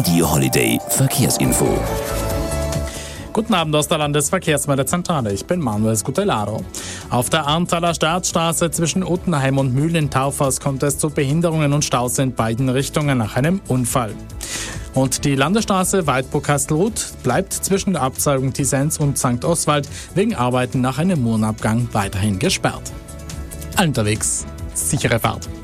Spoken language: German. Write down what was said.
Radio Holiday Verkehrsinfo. Guten Abend aus der Landesverkehrsmeldezentrale. Ich bin Manuel Scutellaro. Auf der Arntaler Staatsstraße zwischen Uttenheim und Mühl in Taufers kommt es zu Behinderungen und Staus in beiden Richtungen nach einem Unfall. Und die Landesstraße Weidburg-Kastelruth bleibt zwischen der Abzweigung Tisens und St. Oswald wegen Arbeiten nach einem Murenabgang weiterhin gesperrt. Unterwegs, sichere Fahrt.